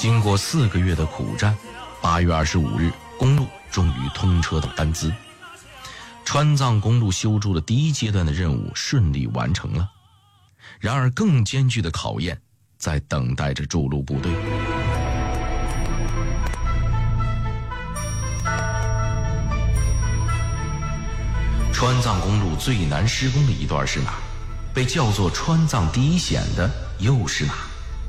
经过4个月的苦战，8月25日，公路终于通车到甘孜。川藏公路修筑的第1阶段的任务顺利完成了。然而更艰巨的考验在等待着筑路部队。川藏公路最难施工的一段是哪？被叫做川藏第一险的又是哪？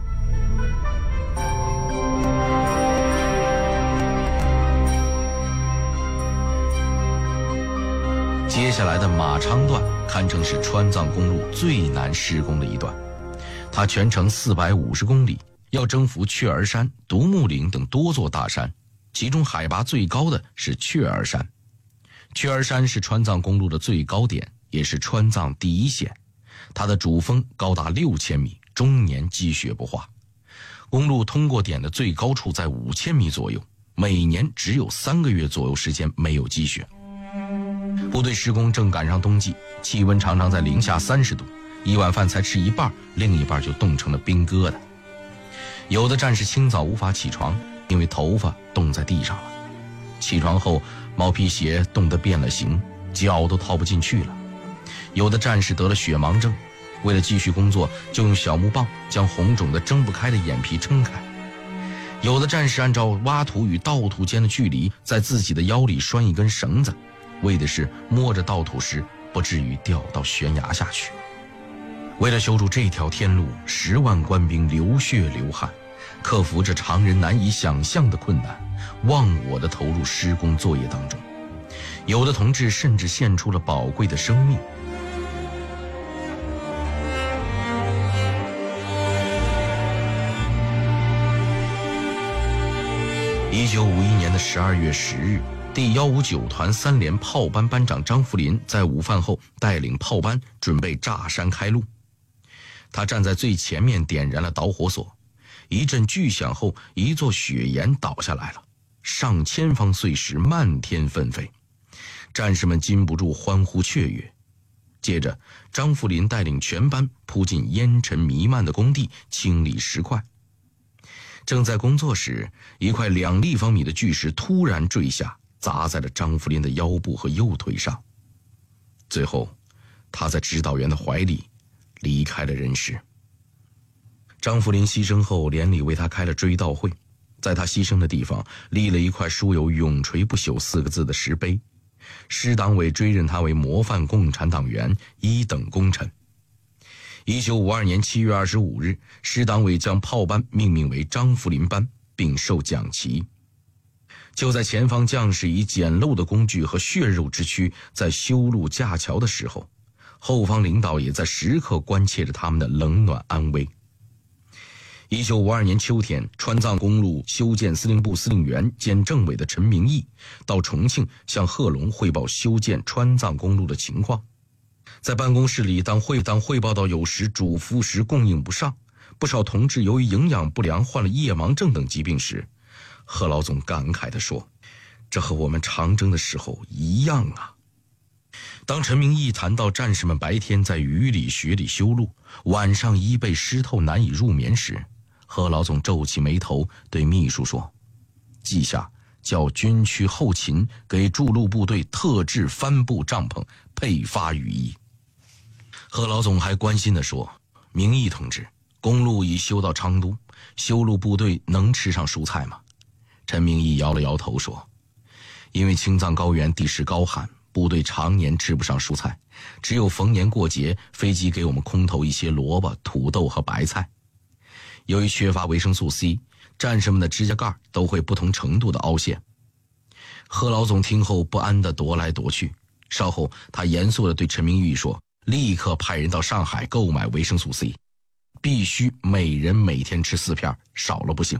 接下来的马昌段堪称是川藏公路最难施工的一段，它全程450公里，要征服雀儿山、独木岭等多座大山，其中海拔最高的是雀儿山。雀儿山是川藏公路的最高点，也是川藏第一险，它的主峰高达6000米，终年积雪不化。公路通过点的最高处在5000米左右，每年只有3个月左右时间没有积雪。部队施工正赶上冬季，气温常常在零下30度，一碗饭才吃一半，另一半就冻成了冰疙瘩。有的战士清早无法起床，因为头发冻在地上了。起床后，毛皮鞋冻得变了形，脚都套不进去了。有的战士得了血盲症，为了继续工作，就用小木棒将红肿的睁不开的眼皮撑开。有的战士按照挖土与倒土间的距离，在自己的腰里拴一根绳子，为的是摸着倒土时不至于掉到悬崖下去。为了修筑这条天路，10万官兵流血流汗，克服着常人难以想象的困难，忘我地投入施工作业当中。有的同志甚至献出了宝贵的生命。1951年的12月10日，第159团3连炮班班长张福林在午饭后带领炮班准备炸山开路。他站在最前面点燃了导火索，一阵巨响后，一座雪岩倒下来了，上千方碎石漫天纷飞，战士们禁不住欢呼雀跃。接着张福林带领全班扑进烟尘弥漫的工地清理石块。正在工作时，一块2立方米的巨石突然坠下，砸在了张福林的腰部和右腿上。最后他在指导员的怀里离开了人世。张福林牺牲后，连里为他开了追悼会，在他牺牲的地方立了一块书有永垂不朽4个字的石碑，师党委追认他为模范共产党员1等功臣。1952年7月25日，师党委将炮班命名为张福林班，并授奖旗。就在前方将士以简陋的工具和血肉之躯在修路架桥的时候，后方领导也在时刻关切着他们的冷暖安危。1952年秋天，川藏公路修建司令部司令员兼政委的陈明义到重庆向贺龙汇报修建川藏公路的情况。在办公室里，当汇报到有时主副食供应不上，不少同志由于营养不良患了夜盲症等疾病时，贺老总感慨地说：“这和我们长征的时候一样啊。”当陈明义谈到战士们白天在雨里雪里修路，晚上衣被湿透难以入眠时，贺老总皱起眉头对秘书说：“记下叫军区后勤给筑路部队特制帆布帐篷配发雨衣。”贺老总还关心地说：“明义同志，公路已修到昌都，修路部队能吃上蔬菜吗？”陈明义摇了摇头说：“因为青藏高原地势高寒，部队常年吃不上蔬菜，只有逢年过节飞机给我们空投一些萝卜、土豆和白菜。由于缺乏维生素 C， 战士们的指甲盖都会不同程度的凹陷。”贺老总听后不安地踱来踱去，稍后他严肃地对陈明义说：“立刻派人到上海购买维生素 C， 必须每人每天吃4片，少了不行。”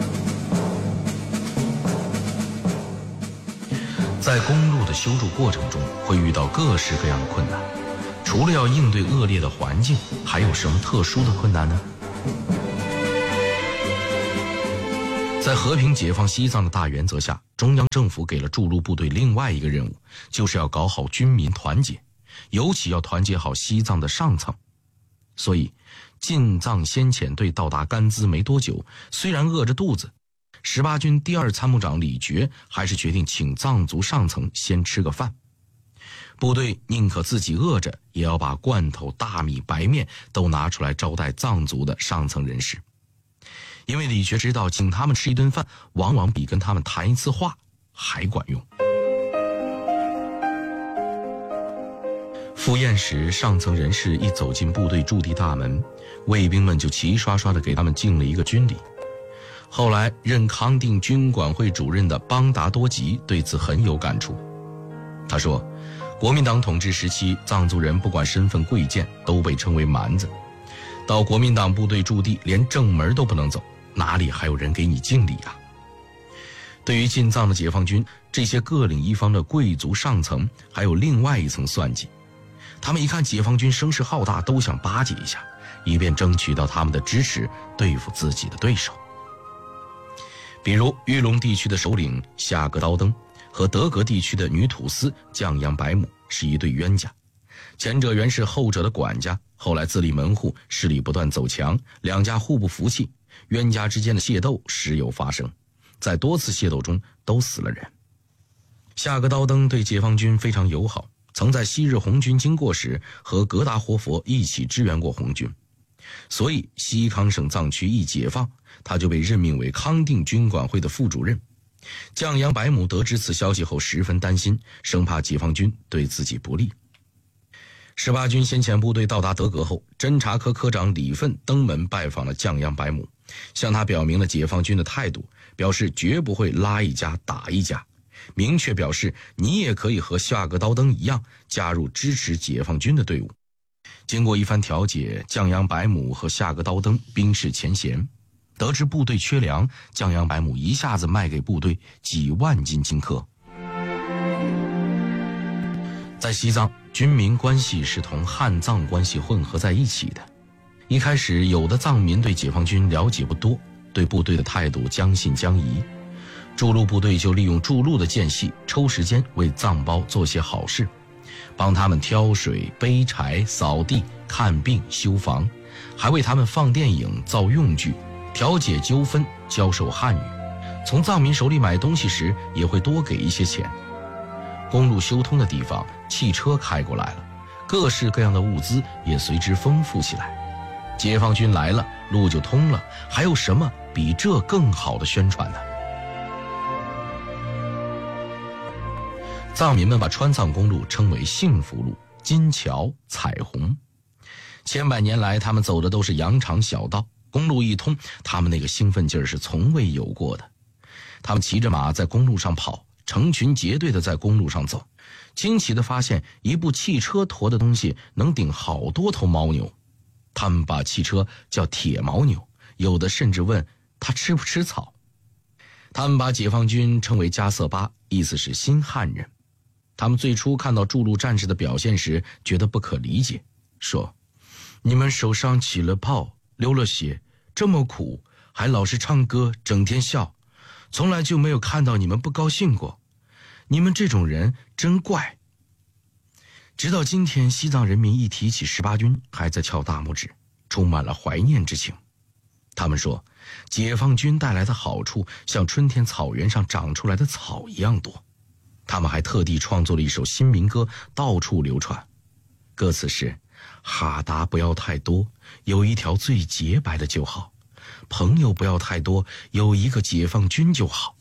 在公路的修筑过程中，会遇到各式各样的困难。除了要应对恶劣的环境，还有什么特殊的困难呢？在和平解放西藏的大原则下，中央政府给了筑路部队另外一个任务，就是要搞好军民团结，尤其要团结好西藏的上层。所以进藏先遣队到达甘孜没多久，虽然饿着肚子，18军第2参谋长李觉还是决定请藏族上层先吃个饭。部队宁可自己饿着，也要把罐头、大米、白面都拿出来招待藏族的上层人士。因为李觉知道，请他们吃一顿饭，往往比跟他们谈一次话还管用。赴宴时，上层人士一走进部队驻地大门，卫兵们就齐刷刷地给他们敬了一个军礼。后来任康定军管会主任的邦达多吉对此很有感触。他说，国民党统治时期，藏族人不管身份贵贱，都被称为蛮子，到国民党部队驻地连正门都不能走，哪里还有人给你敬礼啊？对于进藏的解放军，这些各领一方的贵族上层还有另外一层算计。他们一看解放军声势浩大，都想巴结一下，以便争取到他们的支持，对付自己的对手。比如玉龙地区的首领夏格刀登和德格地区的女土司降阳白母是一对冤家，前者原是后者的管家，后来自立门户，势力不断走强，两家互不服气，冤家之间的械斗时有发生，在多次械斗中都死了人。夏格刀登对解放军非常友好，曾在昔日红军经过时和格达活佛一起支援过红军，所以西康省藏区一解放，他就被任命为康定军管会的副主任。降阳白母得知此消息后十分担心，生怕解放军对自己不利。18军先遣部队到达德格后，侦察科科长李奋登门拜访了降阳白母，向他表明了解放军的态度，表示绝不会拉一家打一家，明确表示你也可以和夏格刀登一样加入支持解放军的队伍。经过一番调解，降阳白母和夏格刀登冰释前嫌，得知部队缺粮，降阳白母一下子卖给部队几万斤金克。在西藏，军民关系是同汉藏关系混合在一起的。一开始，有的藏民对解放军了解不多，对部队的态度将信将疑。筑路部队就利用筑路的间隙，抽时间为藏胞做些好事，帮他们挑水、背柴、扫地、看病、修房，还为他们放电影、造用具，调解纠纷，教授汉语。从藏民手里买东西时，也会多给一些钱。公路修通的地方，汽车开过来了，各式各样的物资也随之丰富起来。解放军来了，路就通了，还有什么比这更好的宣传呢？藏民们把川藏公路称为幸福路、金桥、彩虹。千百年来，他们走的都是羊肠小道，公路一通，他们那个兴奋劲儿是从未有过的。他们骑着马在公路上跑，成群结队的在公路上走，惊奇地发现一部汽车驮的东西能顶好多头牦牛。他们把汽车叫铁牦牛，有的甚至问他吃不吃草。他们把解放军称为加瑟巴，意思是新汉人。他们最初看到筑路战士的表现时，觉得不可理解，说：你们手上起了泡，流了血，这么苦，还老是唱歌，整天笑，从来就没有看到你们不高兴过。你们这种人真怪。直到今天，西藏人民一提起18军，还在翘大拇指，充满了怀念之情。他们说，解放军带来的好处像春天草原上长出来的草一样多。他们还特地创作了一首新民歌，到处流传。歌词是：哈达不要太多，有一条最洁白的就好；朋友不要太多，有一个解放军就好。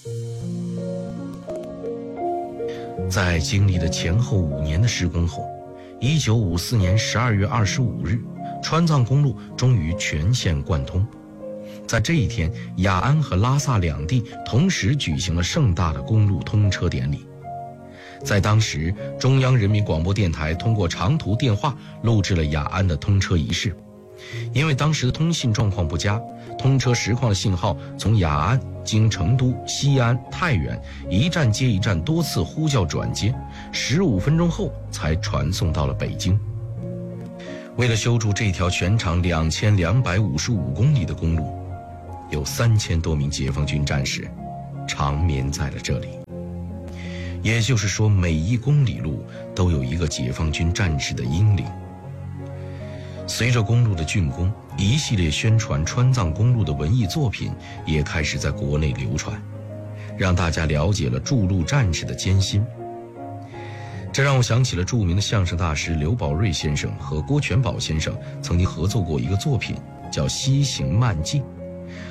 在经历了前后5年的施工后，1954年12月25日，川藏公路终于全线贯通。在这一天，雅安和拉萨两地同时举行了盛大的公路通车典礼。在当时，中央人民广播电台通过长途电话录制了雅安的通车仪式。因为当时的通信状况不佳，通车实况的信号从雅安经成都、西安、太原一站接一站多次呼叫转接，15分钟后才传送到了北京。为了修筑这条全长2255公里的公路，有3000多名解放军战士长眠在了这里。也就是说，每1公里路都有一个解放军战士的英灵。 随着公路的竣工，一系列宣传川藏公路的文艺作品也开始在国内流传，让大家了解了筑路战士的艰辛。这让我想起了著名的相声大师刘宝瑞先生和郭全宝先生曾经合作过一个作品，叫《西行漫记》。